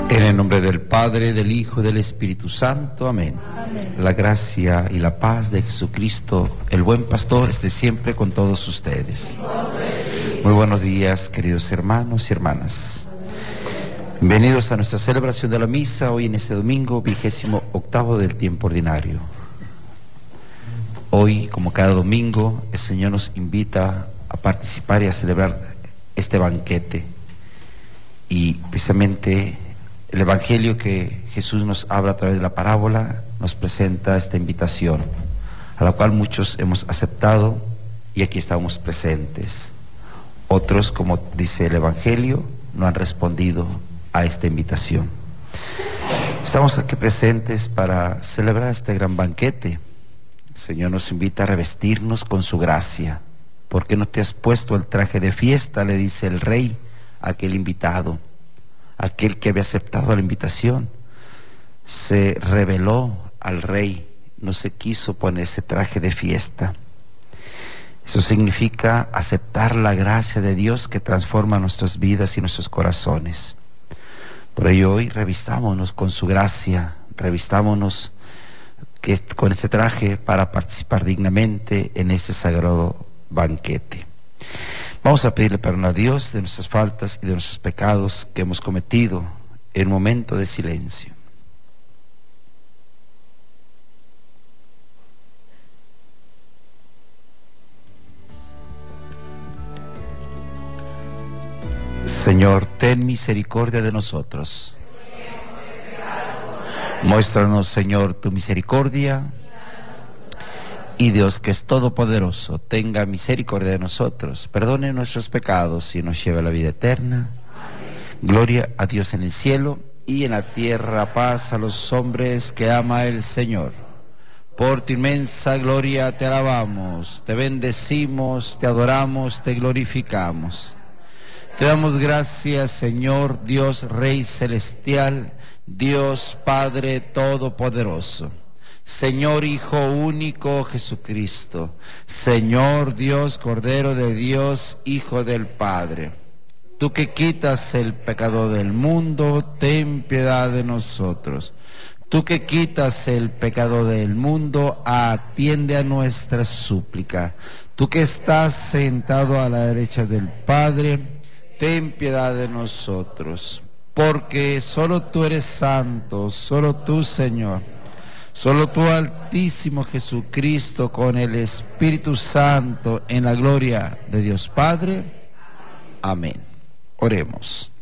En el nombre del Padre, del Hijo y del Espíritu Santo. Amén. Amén. La gracia y la paz de Jesucristo, el buen pastor, esté siempre con todos ustedes. Muy buenos días, queridos hermanos y hermanas. Bienvenidos a nuestra celebración de la misa hoy en este domingo 28º del tiempo ordinario. Hoy, como cada domingo, el Señor nos invita a participar y a celebrar este banquete. Y precisamente el Evangelio que Jesús nos habla a través de la parábola nos presenta esta invitación, a la cual muchos hemos aceptado y aquí estamos presentes. Otros, como dice el Evangelio, no han respondido a esta invitación. Estamos aquí presentes para celebrar este gran banquete. El Señor nos invita a revestirnos con su gracia. ¿Por qué no te has puesto el traje de fiesta?, le dice el rey a aquel invitado. Aquel que había aceptado la invitación se rebeló al rey, no se quiso poner ese traje de fiesta. Eso significa aceptar la gracia de Dios que transforma nuestras vidas y nuestros corazones. Por ello hoy revistámonos con su gracia, revistámonos con este traje para participar dignamente en este sagrado banquete. Vamos a pedirle perdón a Dios de nuestras faltas y de nuestros pecados que hemos cometido en un momento de silencio. Señor, ten misericordia de nosotros. Muéstranos, Señor, tu misericordia. Y Dios, que es todopoderoso, tenga misericordia de nosotros, perdone nuestros pecados y nos lleve a la vida eterna. Amén. Gloria a Dios en el cielo y en la tierra paz a los hombres que ama el Señor. Por tu inmensa gloria te alabamos, te bendecimos, te adoramos, te glorificamos. Te damos gracias, Señor, Dios Rey celestial, Dios Padre todopoderoso. Señor Hijo único Jesucristo, Señor Dios Cordero de Dios, Hijo del Padre. Tú que quitas el pecado del mundo, ten piedad de nosotros. Tú que quitas el pecado del mundo, atiende a nuestra súplica. Tú que estás sentado a la derecha del Padre, ten piedad de nosotros. Porque solo tú eres santo, solo tú, Señor. Solo tú, Altísimo Jesucristo, con el Espíritu Santo, en la gloria de Dios Padre. Amén. Oremos.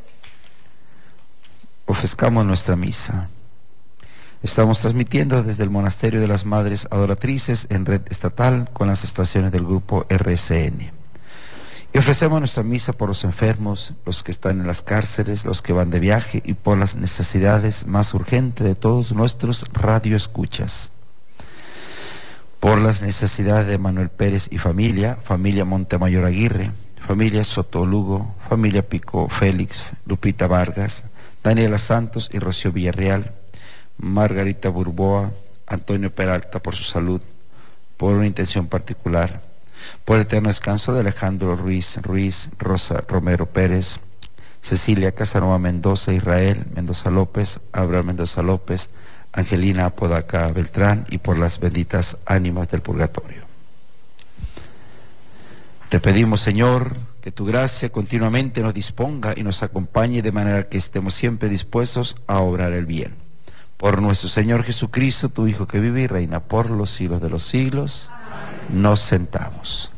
Ofrezcamos nuestra misa. Estamos transmitiendo desde el Monasterio de las Madres Adoratrices en red estatal con las estaciones del grupo RCN. Y ofrecemos nuestra misa por los enfermos, los que están en las cárceles, los que van de viaje y por las necesidades más urgentes de todos nuestros radioescuchas. Por las necesidades de Manuel Pérez y familia, familia Montemayor Aguirre, familia Soto Lugo, familia Pico Félix, Lupita Vargas, Daniela Santos y Rocío Villarreal, Margarita Burboa, Antonio Peralta por su salud, por una intención particular, por el eterno descanso de Alejandro Ruiz, Rosa Romero Pérez, Cecilia Casanova Mendoza, Israel Mendoza López, Abraham Mendoza López, Angelina Apodaca Beltrán y por las benditas ánimas del purgatorio. Te pedimos, Señor, que tu gracia continuamente nos disponga y nos acompañe de manera que estemos siempre dispuestos a obrar el bien. Por nuestro Señor Jesucristo, tu Hijo que vive y reina por los siglos de los siglos. Nos sentamos.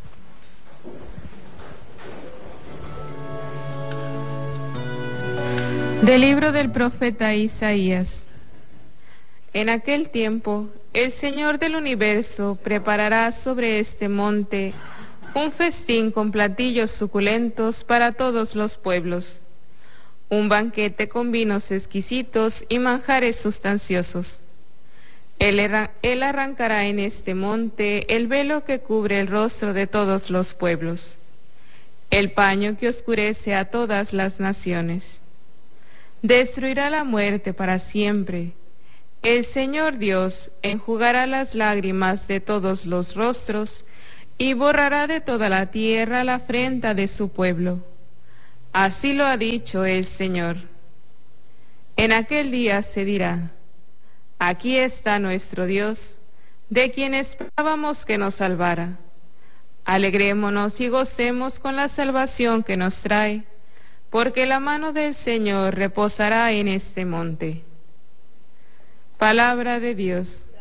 Del libro del profeta Isaías. En aquel tiempo, el Señor del universo preparará sobre este monte un festín con platillos suculentos para todos los pueblos, un banquete con vinos exquisitos y manjares sustanciosos. Él arrancará en este monte el velo que cubre el rostro de todos los pueblos, el paño que oscurece a todas las naciones. Destruirá la muerte para siempre. El Señor Dios enjugará las lágrimas de todos los rostros y borrará de toda la tierra la afrenta de su pueblo. Así lo ha dicho el Señor. En aquel día se dirá: aquí está nuestro Dios, de quien esperábamos que nos salvara. Alegrémonos y gocemos con la salvación que nos trae, porque la mano del Señor reposará en este monte. Palabra de Dios.